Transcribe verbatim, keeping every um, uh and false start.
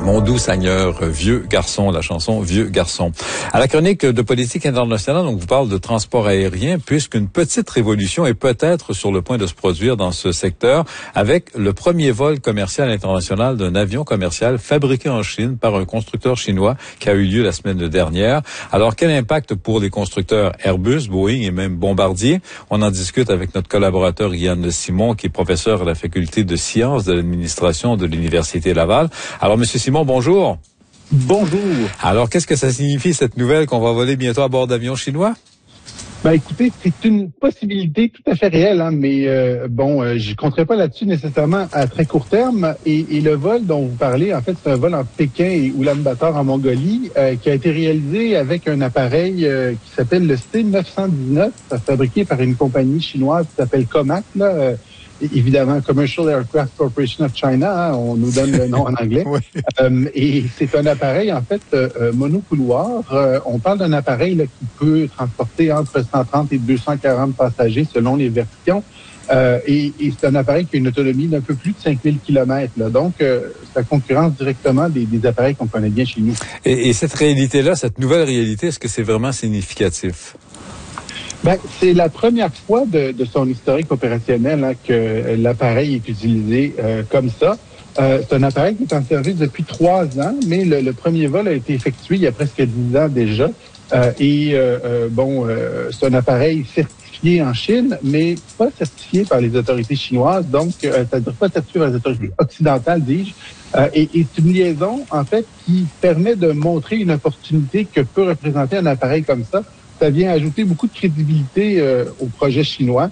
Mon doux Seigneur, vieux garçon, la chanson Vieux garçon. À la chronique de politique internationale, on vous parle de transport aérien, puisqu'une petite révolution est peut-être sur le point de se produire dans ce secteur, avec le premier vol commercial international d'un avion commercial fabriqué en Chine par un constructeur chinois qui a eu lieu la semaine dernière. Alors, quel impact pour les constructeurs Airbus, Boeing et même Bombardier? On en discute avec notre collaborateur Yann Simon, qui est professeur à la faculté de sciences de l'administration de l'Université Laval. Alors, Monsieur Simon, bonjour. Bonjour. Alors, qu'est-ce que ça signifie, cette nouvelle qu'on va voler bientôt à bord d'avions chinois? Ben, écoutez, c'est une possibilité tout à fait réelle, hein, mais euh, bon, euh, je ne compterai pas là-dessus nécessairement à très court terme. Et, et le vol dont vous parlez, en fait, c'est un vol entre Pékin et Oulan-Bator en Mongolie, euh, qui a été réalisé avec un appareil euh, qui s'appelle le C neuf cent dix-neuf, fabriqué par une compagnie chinoise qui s'appelle Comac, là, euh, évidemment, Commercial Aircraft Corporation of China, hein, on nous donne le nom en anglais. Oui. Euh, et c'est un appareil, en fait, euh, monocouloir. Euh, on parle d'un appareil là, qui peut transporter entre cent trente et deux cent quarante passagers selon les versions. Euh, et, et c'est un appareil qui a une autonomie d'un peu plus de cinq mille kilomètres. Là. Donc, euh, ça concurrence directement des, des appareils qu'on connaît bien chez nous. Et, et cette réalité-là, cette nouvelle réalité, est-ce que c'est vraiment significatif? Ben, c'est la première fois de, de son historique opérationnel hein, que l'appareil est utilisé euh, comme ça. Euh, c'est un appareil qui est en service depuis trois ans, mais le, le premier vol a été effectué il y a presque dix ans déjà. Euh, et euh, euh, bon, euh, c'est un appareil certifié en Chine, mais pas certifié par les autorités chinoises, donc euh, c'est-à-dire pas certifié par les autorités occidentales, dis-je. Euh, et, et c'est une liaison, en fait, qui permet de montrer une opportunité que peut représenter un appareil comme ça. Ça vient ajouter beaucoup de crédibilité euh, au projet chinois.